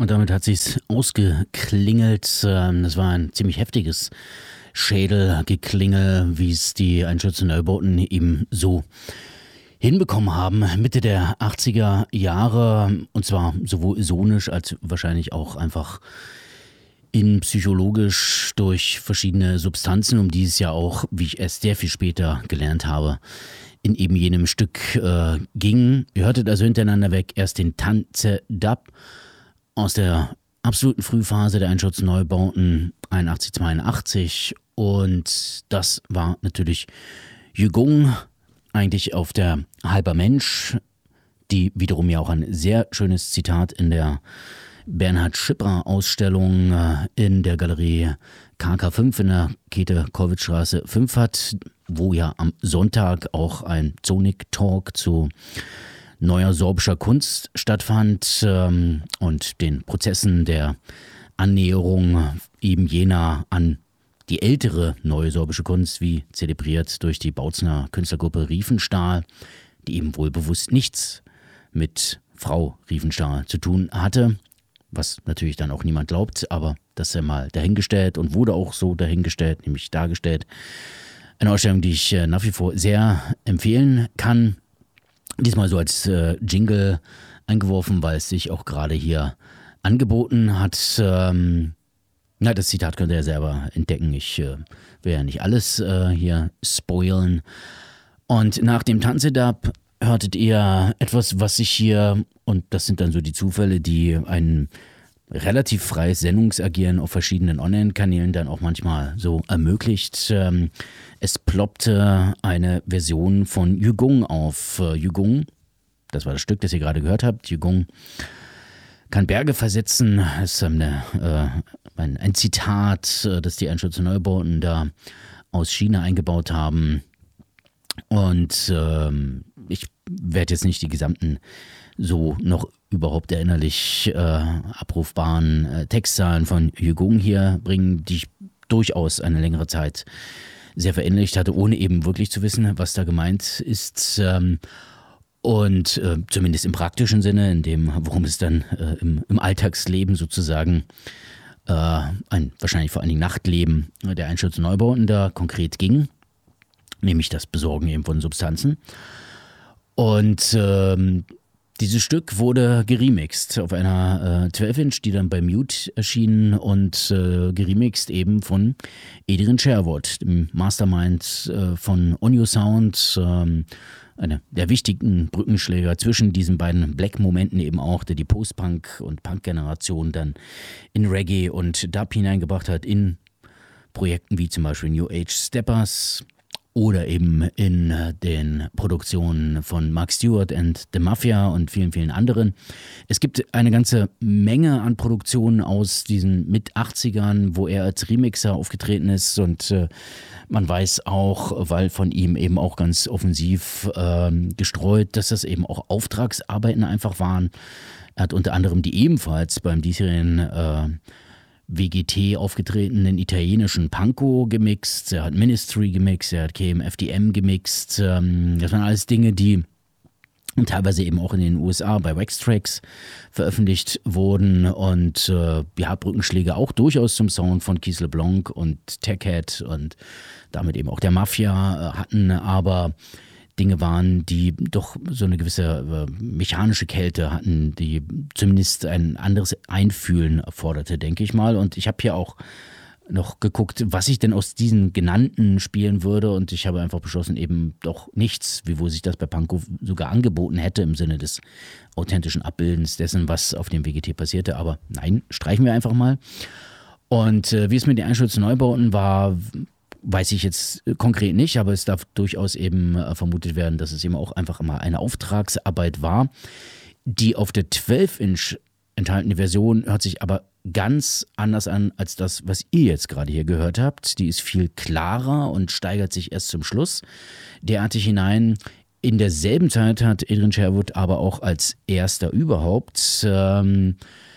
Und damit hat sich's ausgeklingelt. Das war ein ziemlich heftiges Schädelgeklingel, wie es die Einschütze Neubauten eben so hinbekommen haben. Mitte der 80er Jahre, und zwar sowohl sonisch als wahrscheinlich auch einfach psychologisch durch verschiedene Substanzen, um die es ja auch, wie ich erst sehr viel später gelernt habe, in eben jenem Stück ging. Ihr hörtet also hintereinander weg erst den Tanze Dub aus der absoluten Frühphase der Einschutzneubauten 81, 82, und das war natürlich Yugong, eigentlich auf der Halber Mensch, die wiederum ja auch ein sehr schönes Zitat in der Bernhard Schipper Ausstellung in der Galerie KK5 in der Käthe-Kollwitz-Straße 5 hat, wo ja am Sonntag auch ein Zonik-Talk zu neuer sorbischer Kunst stattfand und den Prozessen der Annäherung eben jener an die ältere neue sorbische Kunst, wie zelebriert durch die Bautzener Künstlergruppe Riefenstahl, die eben wohl bewusst nichts mit Frau Riefenstahl zu tun hatte, was natürlich dann auch niemand glaubt, aber das ist ja mal dahingestellt und wurde auch so dahingestellt, nämlich dargestellt. Eine Ausstellung, die ich nach wie vor sehr empfehlen kann. Diesmal so als Jingle eingeworfen, weil es sich auch gerade hier angeboten hat. Das Zitat könnt ihr ja selber entdecken. Ich will ja nicht alles hier spoilen. Und nach dem Tanzedab hörtet ihr etwas, was sich hier, und das sind dann so die Zufälle, die ein relativ freies Sendungsagieren auf verschiedenen Online-Kanälen dann auch manchmal so ermöglicht. Es ploppte eine Version von Yugong auf. Yugong, das war das Stück, das ihr gerade gehört habt. Yugong kann Berge versetzen. Das ist ein Zitat, das die Einschütze Neubauten da aus China eingebaut haben. Und ich werde jetzt nicht die gesamten so noch überhaupt erinnerlich abrufbaren Textzahlen von Yugong hier bringen, die ich durchaus eine längere Zeit sehr verinnerlicht hatte, ohne eben wirklich zu wissen, was da gemeint ist. Und zumindest im praktischen Sinne, in dem, worum es dann im Alltagsleben sozusagen, wahrscheinlich vor allen Dingen Nachtleben der Einschütze Neubauten da konkret ging, nämlich das Besorgen eben von Substanzen. Und dieses Stück wurde geremixed auf einer 12-Inch, die dann bei Mute erschien, und geremixed eben von Adrian Sherwood, dem Mastermind von Onyo Sound, einer der wichtigen Brückenschläger zwischen diesen beiden Black-Momenten eben auch, der die Post-Punk- und Punk-Generation dann in Reggae und Dub hineingebracht hat, in Projekten wie zum Beispiel New Age Steppers oder eben in den Produktionen von Mark Stewart and the Mafia und vielen, vielen anderen. Es gibt eine ganze Menge an Produktionen aus diesen Mit-80ern, wo er als Remixer aufgetreten ist, und man weiß auch, weil von ihm eben auch ganz offensiv gestreut, dass das eben auch Auftragsarbeiten einfach waren. Er hat unter anderem die ebenfalls beim diesjährigen WGT aufgetretenen italienischen Panko gemixt, er hat Ministry gemixt, er hat KMFDM gemixt. Das waren alles Dinge, die teilweise eben auch in den USA bei Wax Trax veröffentlicht wurden, und Brückenschläge auch durchaus zum Sound von Keith LeBlanc und Techhead und damit eben auch der Mafia hatten, aber Dinge waren, die doch so eine gewisse mechanische Kälte hatten, die zumindest ein anderes Einfühlen erforderte, denke ich mal. Und ich habe hier auch noch geguckt, was ich denn aus diesen genannten spielen würde, und ich habe einfach beschlossen, eben doch nichts, wiewohl sich das bei Panko sogar angeboten hätte im Sinne des authentischen Abbildens dessen, was auf dem WGT passierte. Aber nein, streichen wir einfach mal. Und wie es mit den Einschütze Neubauten war, weiß ich jetzt konkret nicht, aber es darf durchaus eben vermutet werden, dass es eben auch einfach mal eine Auftragsarbeit war. Die auf der 12-Inch enthaltene Version hört sich aber ganz anders an als das, was ihr jetzt gerade hier gehört habt. Die ist viel klarer und steigert sich erst zum Schluss derartig hinein. In derselben Zeit hat Adrian Sherwood aber auch als erster überhaupt Depeche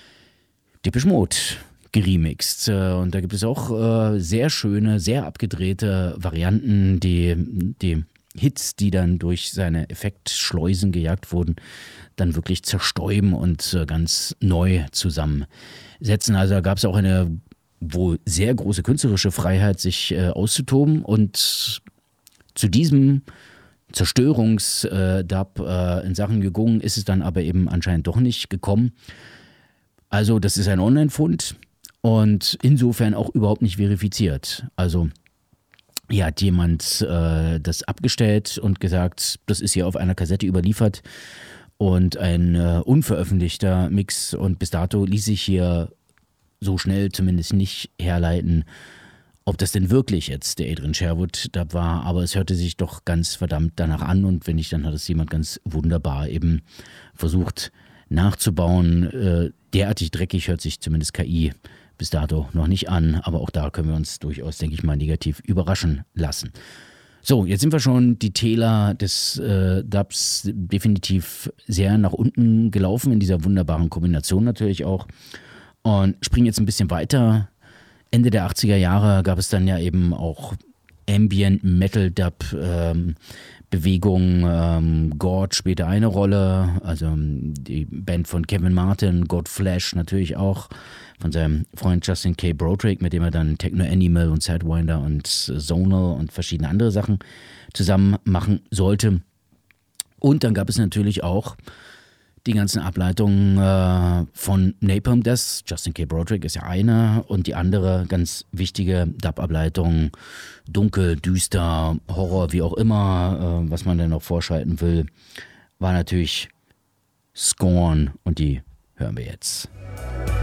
Mode geremixed. Und da gibt es auch sehr schöne, sehr abgedrehte Varianten, die Hits, die dann durch seine Effektschleusen gejagt wurden, dann wirklich zerstäuben und ganz neu zusammensetzen. Also da gab es auch eine wohl sehr große künstlerische Freiheit, sich auszutoben, und zu diesem Zerstörungsdub in Sachen Gong ist es dann aber eben anscheinend doch nicht gekommen. Also das ist ein Online-Fund und insofern auch überhaupt nicht verifiziert. Also hier hat jemand das abgestellt und gesagt, das ist hier auf einer Kassette überliefert und ein unveröffentlichter Mix, und bis dato ließ sich hier so schnell zumindest nicht herleiten, ob das denn wirklich jetzt der Adrian Sherwood da war, aber es hörte sich doch ganz verdammt danach an, und wenn nicht, dann hat es jemand ganz wunderbar eben versucht nachzubauen. Derartig dreckig hört sich zumindest KI bis dato noch nicht an, aber auch da können wir uns durchaus, denke ich mal, negativ überraschen lassen. So, jetzt sind wir schon die Täler des Dubs definitiv sehr nach unten gelaufen, in dieser wunderbaren Kombination natürlich auch, und springen jetzt ein bisschen weiter. Ende der 80er Jahre gab es dann ja eben auch Ambient Metal Dub Bewegung. God spielte eine Rolle, also die Band von Kevin Martin, God Flash natürlich auch, von seinem Freund Justin K. Broderick, mit dem er dann Techno Animal und Sidewinder und Zonal und verschiedene andere Sachen zusammen machen sollte. Und dann gab es natürlich auch die ganzen Ableitungen von Napalm Death. Justin K. Broderick ist ja eine, und die andere ganz wichtige Dub-Ableitung, dunkel, düster, Horror, wie auch immer, was man denn noch vorschalten will, war natürlich Scorn, und die hören wir jetzt.